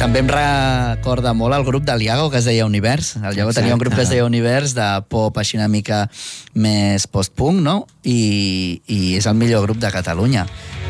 També em recorda molt el grup del Iago, que es deia Univers. El Iago tenia un grup que es deia Univers, de pop així una mica més post-punk, no? I és el millor grup de Catalunya.